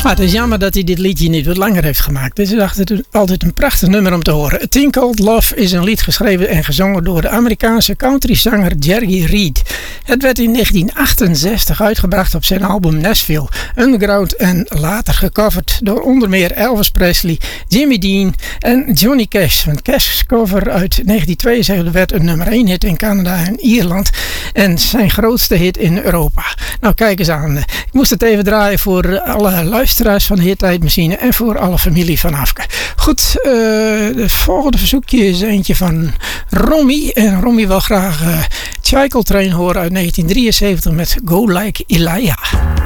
Het is jammer dat hij dit liedje niet wat langer heeft gemaakt. Dit is altijd een prachtig nummer om te horen. A Thing Called Love is een lied geschreven en gezongen door de Amerikaanse countryzanger Jerry Reed. Het werd in 1968 uitgebracht op zijn album Nashville Underground en later gecoverd door onder meer Elvis Presley, Jimmy Dean en Johnny Cash. Een Cash cover uit 1972 werd een nummer 1 hit in Canada en Ierland en zijn grootste hit in Europa. Nou, kijk eens aan. Ik moest het even draaien voor alle luisteraars van de Hittijdmachine en voor alle familie van Afke. Goed, het volgende verzoekje is eentje van Romy. En Romy wil graag Cycle Train horen uit 1973 met Go Like Elijah.